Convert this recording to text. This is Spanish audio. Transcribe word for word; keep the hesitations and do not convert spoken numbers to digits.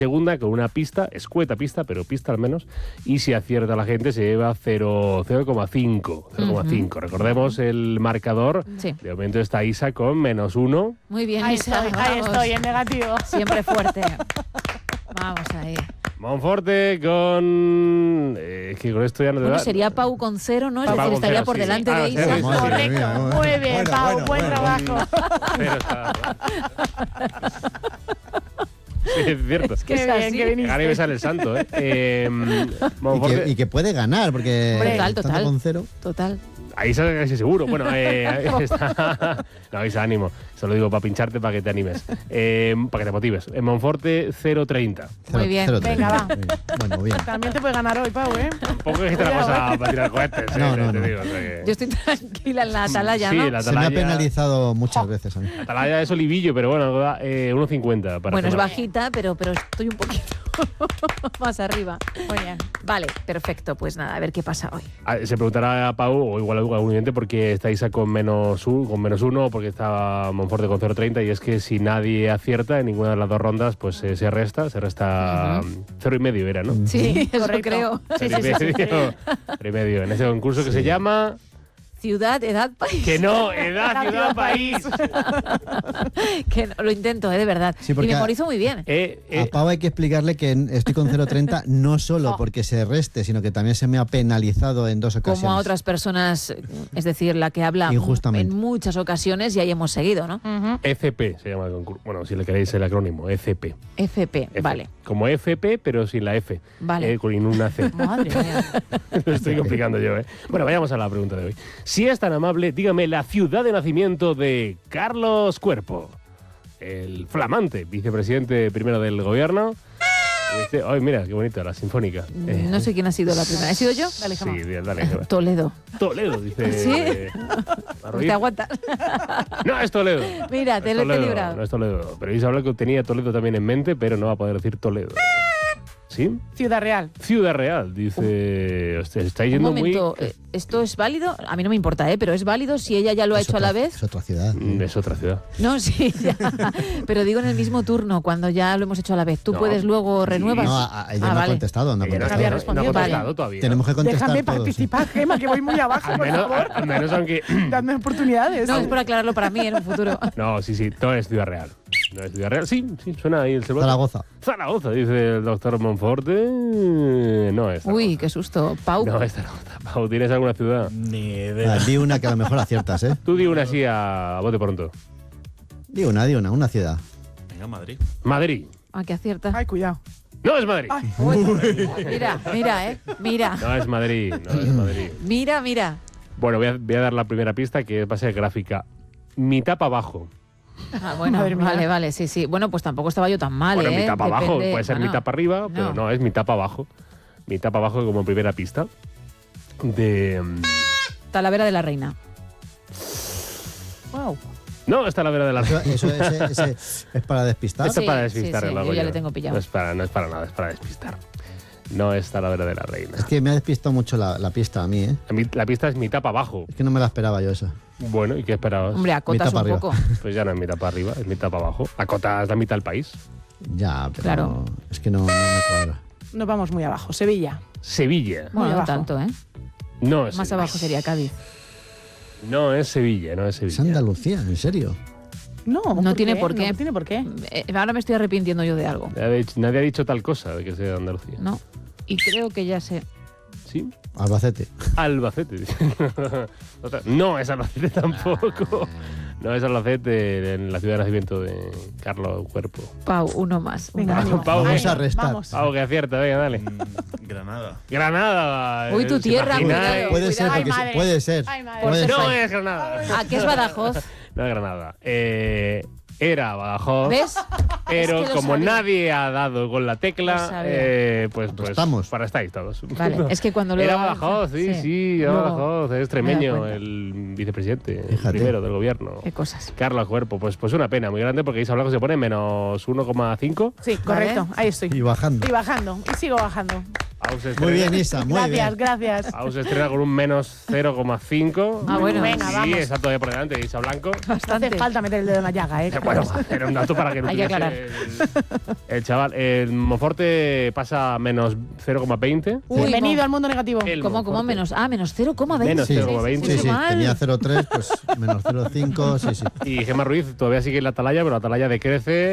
segunda con una pista, escueta pista, pero pista al menos, y si acierta la gente se lleva cero coma cinco. Uh-huh. Recordemos el marcador. Sí. De momento está Isa con menos uno. Muy bien, ahí Isa. estoy, ahí estoy, en negativo. Siempre fuerte. Vamos ahí. Monforte con... Eh, que con esto ya no te Bueno, da... sería Pau con cero, ¿no? Es Pau decir, con estaría cero, por sí. delante Ah, de Isa. sí. Correcto. mía, muy Muy bien, bueno, Pau, bueno, buen bueno, trabajo. Cero está... Sí, es cierto. Qué es bien, así. que viniste. Ahora me sale el santo, ¿eh? eh Y Monforte... que, y que puede ganar, porque Total, estando total. con cero. Total. Ahí está casi seguro. Bueno, eh, ahí está. No, Isa, ánimo. Se lo digo para pincharte, para que te animes. Eh, para que te motives. En Monforte, cero coma treinta. Muy bien. Cero, Venga, tres. va. Muy bien. Bueno, bien. También te puede ganar hoy, Pau, ¿eh? Tampoco es que te la cosa para tirar cohetes. eh, No, no, te no. digo, o sea que- Yo estoy tranquila en la atalaya, Sí, ¿no? la Se me ha atalaya- penalizado muchas veces a mí. La atalaya es olivillo, pero bueno, da, eh, uno cincuenta. para Bueno, es hacerlo. bajita, pero, pero estoy un poquito más arriba. Muy bien. Vale, perfecto. Pues nada, a ver qué pasa hoy. Ah, Se preguntará a Pau, o igual a algún oyente, por qué está Isa con menos, un, con menos uno, porque está Monforte con cero coma treinta, y es que si nadie acierta en ninguna de las dos rondas, pues eh, se resta, se resta Ujú. cero y medio era, ¿no? Sí, eso Correcto. creo. Cero y medio, cero y medio. En ese concurso que se llama... Ciudad, edad, país. Que no, edad, ciudad, país. Que no, lo intento, ¿eh? De verdad. Sí, y porque memorizo muy bien. Eh, A eh, Pau hay que explicarle que estoy con cero coma treinta no solo porque se reste, sino que también se me ha penalizado en dos ocasiones. Como a otras personas, es decir, la que habla Injustamente. en muchas ocasiones y ahí hemos seguido, ¿no? Ujú. F P se llama el concurso. Bueno, si le queréis el acrónimo, F P. F P, F. vale. Como F P, pero sin la F. Vale. Eh, con una C. Madre mía. Lo estoy complicando yo, ¿eh? Bueno, vayamos a la pregunta de hoy. Si es tan amable, dígame la ciudad de nacimiento de Carlos Cuerpo, el flamante vicepresidente primero del gobierno. Este, ay, mira, qué bonita, la sinfónica. Eh, No sé quién ha sido la primera. ¿He sido yo? Dale, Sí, Gemma. dale, dale. Gemma. Toledo. Toledo, dice. ¿Sí? eh, Pues Arroyo. te aguantas. No, es Toledo. Mira, No te es lo he Toledo, librado. No es Toledo. Pero Isa habla que tenía Toledo también en mente, pero no va a poder decir Toledo. ¿Sí? Ciudad Real. Ciudad Real, dice. Hostia, estáis Un yendo momento, muy. eh, ¿esto es válido? A mí no me importa, ¿eh? Pero ¿es válido si ella ya lo ha Es hecho a otra- la vez? Es otra ciudad. Mm, Es otra ciudad. No, sí, ya. Pero digo en el mismo turno, cuando ya lo hemos hecho a la vez. ¿Tú No. puedes luego renuevas? No, a- a- ella Ah, no ha vale. contestado, no ha Ella no, había contestado. respondido. no ha contestado Vale. todavía. Tenemos que contestar Déjame todos. ¿eh? participar, Gemma, que voy muy abajo, Al por menos, favor. al menos aunque. Dadme oportunidades. No, es por aclararlo para mí en un futuro. No, sí, sí, todo es Ciudad Real. No es Ciudad Real. Sí, sí, suena ahí el celular. Zaragoza. Zaragoza, dice el doctor Monforte. No es Zaragoza. Uy, qué susto. Pau. No es Zaragoza. Pau, ¿tienes alguna ciudad? Ni idea. Ah, di una que a lo mejor aciertas, ¿eh? Tú di una así a, a bote pronto. Di una, di una, una ciudad. Venga, Madrid. Madrid. Ah, que acierta. Ay, cuidado. No es Madrid. Ay, Uy, mira, mira, ¿eh? Mira. No es Madrid. No es Madrid. Mira, mira. Bueno, voy a, voy a dar la primera pista que va a ser gráfica. Mitad para abajo. Ah, bueno, Madre mía. vale, vale, sí, sí. Bueno, pues tampoco estaba yo tan mal, Bueno, ¿eh? mitad para abajo. Depende- Puede ser bueno, mitad para arriba, pero no. no, es mitad para abajo. Mitad para abajo como primera pista. De. mm, Talavera de la Reina. wow. No, está la vera de la Eso, eso ese- ese es para despistar. Esto Sí, es para sí, despistar, sí, el yo hago ya le tengo pillado. No es, para, no es para nada, es para despistar. No es Talavera de la Reina. Es que me ha despistado mucho la, la pista a mí, ¿eh? La, mi- la pista es mitad para abajo. Es que no me la esperaba yo esa. Bueno, ¿y qué esperabas? Hombre, acotas Mitad un para poco. Pues ya no es mitad para arriba, es mitad para abajo. Acotas la mitad del país. Ya, pero Claro. es que no, no me cuadra. Nos vamos muy abajo. Sevilla. Sevilla. Bueno, no abajo. tanto, ¿eh? No es Más Sevilla. abajo sería Cádiz. No es Sevilla, no es Es Sevilla. Andalucía, en serio. No, No tiene por qué. No tiene por qué. Eh, ahora me estoy arrepintiendo yo de algo. Nadie ha dicho- Nadie ha dicho tal cosa de que sea de Andalucía. No. Y creo que ya sé. ¿Sí? Albacete. Albacete. Otra- No es Albacete tampoco. No es Albacete, en la ciudad de nacimiento de Carlos Cuerpo. Pau, uno más. Venga, Uno ánimo. más. Pau, Vamos venga. a restar. Vamos. Pau, que acierta, venga, dale. Mm, Granada. Granada. Uy, tu ¿se tierra, imagináis? cuidado. Puede ser, Ay, porque sí, madre. puede ser. Ay, madre. Puede Por ser. No es Granada. ¿A qué es Badajoz? No es Granada. Eh, era Badajoz. ¿Ves? Pero Es que lo como sabía. nadie ha dado con la Lo tecla, sabía. eh, pues, pues Estamos. para estáis todos. Vale, es que cuando lo Era Badajoz, sí, sí, era Luego Badajoz. Es me he dado extremeño, cuenta. el vicepresidente, el Fíjate. primero del gobierno. Qué cosas. Carlos Cuerpo, pues, pues una pena muy grande porque Isa Blanco se pone menos uno coma cinco. Sí, correcto. Ahí estoy. Y bajando. Y bajando. Y sigo bajando. Aus se Muy estrena- bien, Isa, muy Gracias, bien. gracias. Aus se estrena con un menos cero coma cinco. Ah, bueno. Venga, Sí, vamos. está todavía por delante, Isa Blanco. No Bastante. hace falta meter el dedo en la llaga, ¿eh? Eh, Bueno, era un dato para que no Hay que tuviese aclarar. el, el chaval. El Monforte pasa a menos cero coma veinte. Uy, Bienvenido mo- al mundo negativo. El ¿Cómo, cómo Monforte. menos? Ah, menos cero coma veinte. Menos Sí, cero coma veinte. sí, sí, mal. tenía cero coma tres, pues menos cero coma cinco, sí, sí. Y Gemma Ruiz todavía sigue en la atalaya, pero la atalaya decrece.